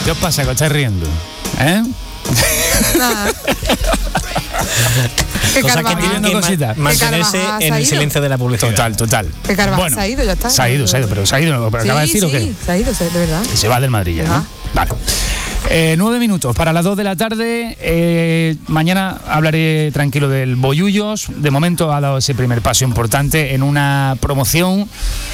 ¿Qué os pasa que os estáis riendo? Nada. Cosas que tienen cositas. Mantenerse en el silencio de la publicidad. Total. Que Carvajal se ha ido, ya está. Se ha ido, pero acaba de decir o qué. Sí, se ha ido, de verdad. Se va del Madrid ya, ¿no? Vale. 9 minutos para las 2 de la tarde. Mañana hablaré tranquilo del Bollullos. De momento ha dado ese primer paso importante en una promoción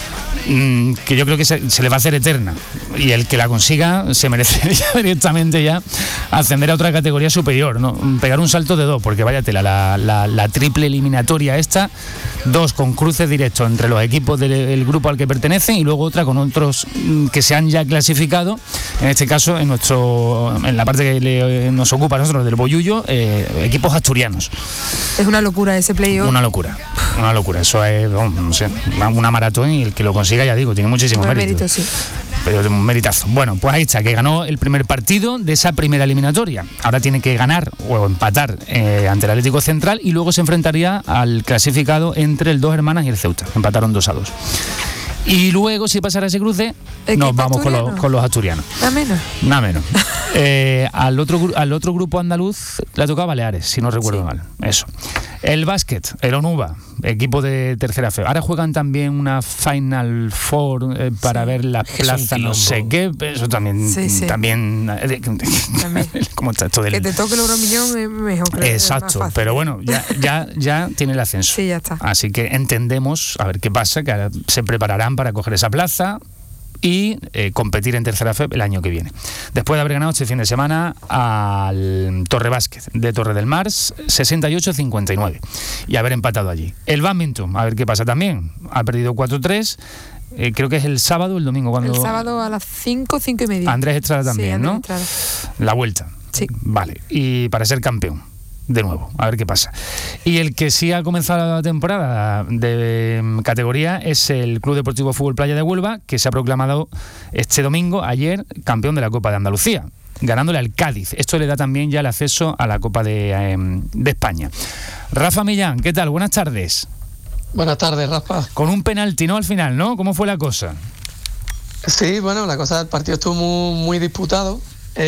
que yo creo que se le va a hacer eterna, y el que la consiga se merece directamente ya ascender a otra categoría superior, ¿no? Pegar un salto de 2, porque vaya tela, la triple eliminatoria esta, 2 con cruces directos entre los equipos del grupo al que pertenecen y luego otra con otros que se han ya clasificado, en este caso en la parte que nos ocupa a nosotros del Bollullo, equipos asturianos. Es una locura ese playoff. Una locura, eso es, no sé, una maratón, y el que lo consiga, ya digo, tiene muchísimo mérito. Sí. Pero un meritazo. Bueno, pues ahí está, que ganó el primer partido de esa primera eliminatoria. Ahora tiene que ganar o empatar ante el Atlético Central, y luego se enfrentaría al clasificado entre el Dos Hermanas y el Ceuta. Empataron 2-2. Y luego, si pasara ese cruce, nos vamos con los asturianos. Nada menos. Al otro grupo andaluz le tocaba Baleares, si no recuerdo mal. Eso. El básquet, el Onuba, equipo de tercera fe. Ahora juegan también una Final Four para ver la plaza, no sé qué. Eso también. También. ¿Cómo está esto del... Que te toque el Euromillón es mejor. Creo. Exacto, pero bueno, ya tiene el ascenso. Sí, ya está. Así que entendemos, a ver qué pasa, que ahora se prepararán para coger esa plaza y competir en tercera fe el año que viene. Después de haber ganado este fin de semana al Torre Básquet de Torre del Mar, 68-59, y haber empatado allí. El bádminton, a ver qué pasa también. Ha perdido 4-3. Creo que es el sábado, el domingo cuando... El sábado a las 5:30. Andrés Estrada también, sí, ¿no? Estrada. La vuelta. Sí. Vale, y para ser campeón. De nuevo, a ver qué pasa. Y el que sí ha comenzado la temporada de categoría es el Club Deportivo Fútbol Playa de Huelva, que se ha proclamado este domingo, ayer, campeón de la Copa de Andalucía, ganándole al Cádiz. Esto le da también ya el acceso a la Copa de España. Rafa Millán, ¿qué tal? Buenas tardes. Buenas tardes, Rafa. Con un penalti, ¿no? Al final, ¿no? ¿Cómo fue la cosa? Sí, bueno, la cosa del partido estuvo muy disputado.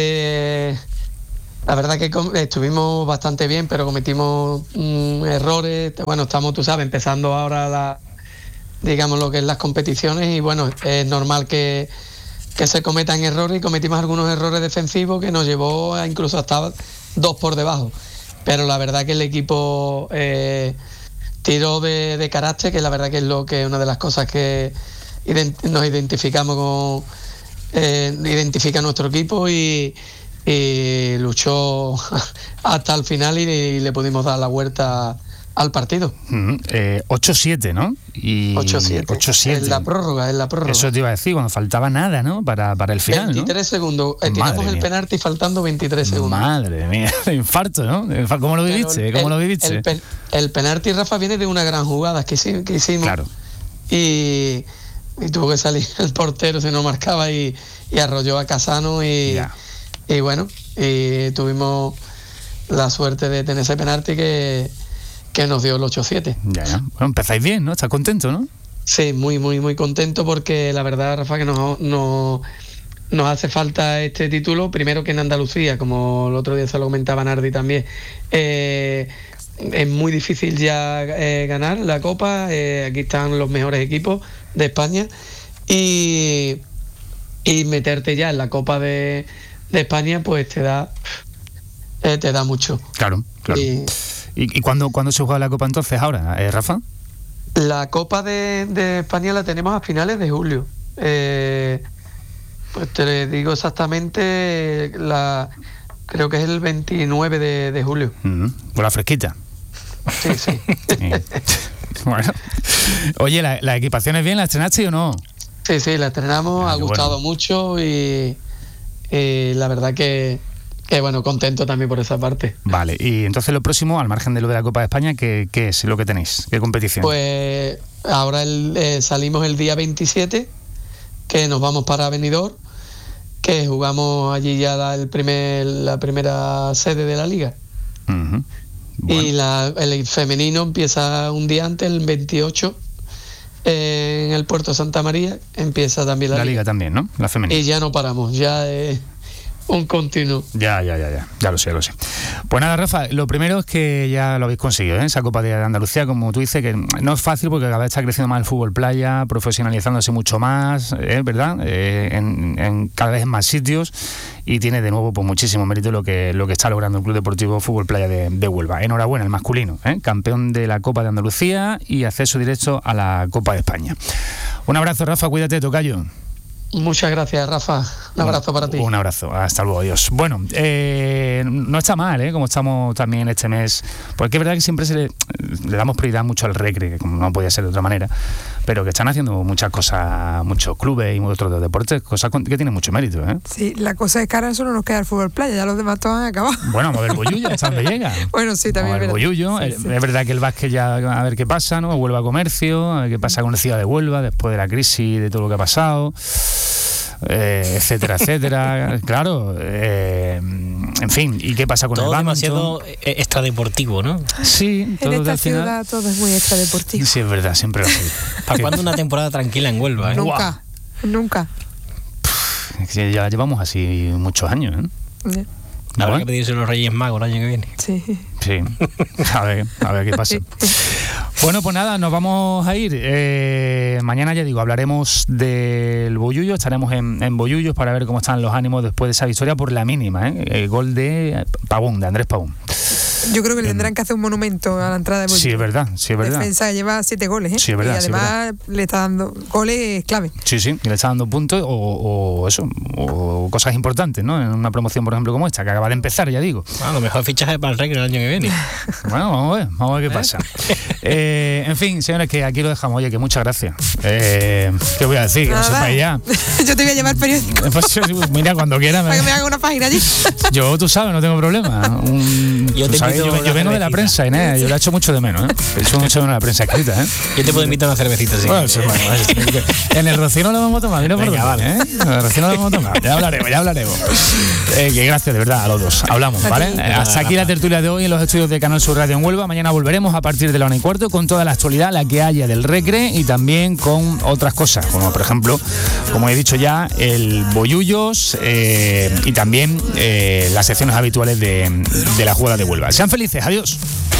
La verdad que estuvimos bastante bien, pero cometimos errores. Bueno, estamos, tú sabes, empezando ahora digamos lo que es las competiciones, y bueno, es normal que se cometan errores, y cometimos algunos errores defensivos que nos llevó a incluso hasta 2 por debajo. Pero la verdad que el equipo tiró de carácter, que la verdad que es una de las cosas que nos identificamos identifica nuestro equipo, y luchó hasta el final, y le pudimos dar la vuelta al partido. 8-7, ¿no? 8-7. En la prórroga. Eso te iba a decir, cuando faltaba nada, ¿no? Para el final, 23 segundos. Tiramos el penalti faltando 23 segundos. Madre mía, infarto, ¿no? ¿Cómo lo viviste? El penalti, Rafa, viene de una gran jugada que hicimos. Claro. Y tuvo que salir el portero, si no marcaba, y arrolló a Casano, y bueno, tuvimos la suerte de tener ese penalti que nos dio el 8-7. Ya. Bueno, empezáis bien, ¿no? ¿Estás contento, no? Sí, muy, muy, muy contento, porque la verdad, Rafa, que nos hace falta este título. Primero, que en Andalucía, como el otro día se lo comentaba Nardi también, es muy difícil ya ganar la Copa. Aquí están los mejores equipos de España, y meterte ya en la Copa de España, pues te da mucho. Claro. ¿Y cuándo se juega la Copa entonces ahora, Rafa? La Copa de España la tenemos a finales de julio. Pues te digo exactamente, creo que es el 29 de julio. Por la fresquita. Sí. Bueno. Oye, ¿la equipación es bien? ¿La estrenaste o no? Sí, la estrenamos, ha gustado mucho, y la verdad que bueno, contento también por esa parte. Vale, y entonces lo próximo, al margen de lo de la Copa de España, ¿qué es lo que tenéis? ¿Qué competición? Pues ahora salimos el día 27, que nos vamos para Benidorm, que jugamos allí ya la primera sede de la liga. Bueno. Y el femenino empieza un día antes, el 28, en el Puerto Santa María, empieza también la liga también, ¿no? La femenina. Y ya no paramos, ya un continuo. Ya lo sé. Pues nada, Rafa, lo primero es que ya lo habéis conseguido, ¿eh? Esa Copa de Andalucía, como tú dices, que no es fácil porque cada vez está creciendo más el fútbol playa, profesionalizándose mucho más, ¿verdad? En cada vez en más sitios, y tiene de nuevo pues muchísimo mérito lo que está logrando el Club Deportivo Fútbol Playa de Huelva. Enhorabuena, el masculino, campeón de la Copa de Andalucía y acceso directo a la Copa de España. Un abrazo, Rafa, cuídate, tocayo. Muchas gracias, Rafa. Un abrazo para ti. Un abrazo. Hasta luego, adiós. Bueno, no está mal, como estamos también este mes, porque es verdad que siempre le damos prioridad mucho al recre, que como no podía ser de otra manera, pero que están haciendo muchas cosas, muchos clubes y otros deportes, cosas que tienen mucho mérito, ¿eh? Sí, la cosa es que ahora solo nos queda el fútbol playa, ya los demás todos han acabado. Bueno, vamos a ver Boyullo, hasta donde llega. Bueno, sí, también es verdad. Boyullo, sí. Es verdad que el básquet ya, a ver qué pasa, ¿no? Huelva Comercio, a ver qué pasa con la ciudad de Huelva después de la crisis, de todo lo que ha pasado. Etcétera, claro, en fin, ¿y qué pasa con todo el badminton? Demasiado extradeportivo, ¿no? Sí, todo en esta ciudad todo es muy extradeportivo. Sí, es verdad, siempre lo sé. ¿Para cuándo una temporada tranquila en Huelva? Nunca. Ya llevamos así muchos años, ¿eh? Habrá que pedirse los Reyes Magos el año que viene. Sí. A ver qué pasa. Bueno, pues nada, nos vamos a ir. Mañana, ya digo, hablaremos del Boyullo. Estaremos en Boyullos para ver cómo están los ánimos después de esa victoria por la mínima, El gol de Pavón, de Andrés Pavón. Yo creo que le tendrán que hacer un monumento a la entrada de Boyullo. Sí, es verdad. Defensa lleva 7 goles, Sí, es verdad. Y además le está dando goles clave. Sí, y le está dando puntos o cosas importantes, ¿no? En una promoción, por ejemplo, como esta, que acaba de empezar, ya digo. A lo mejor fichaje para el Recre el año que viene. Bueno, vamos a ver qué pasa. En fin, señores, que aquí lo dejamos. Oye, que muchas gracias. ¿Qué voy a decir? Que no sepáis ya. Yo te voy a llevar periódico. Pues, mira, cuando quieras. Para que me haga una página allí. Tú sabes, no tengo problema. Yo vengo de la prensa, Inés. Yo la echo mucho de menos, Echo mucho de menos la prensa escrita, Yo te puedo invitar a una cervecita, sí. Bueno, en el Rocío no lo vamos a tomar. Mira, venga, vale. En el Rocío no lo vamos a tomar. Ya hablaremos. Que gracias, de verdad, a los dos. Hablamos, ¿vale? Hasta aquí la tertulia de hoy en los estudios de Canal Sur Radio en Huelva. Mañana volveremos a partir de la 1:15 con toda la actualidad, la que haya del Recre, y también con otras cosas, como por ejemplo, como he dicho ya, el Boyullos y también las secciones habituales de la jugada de Huelva. Sean felices, adiós.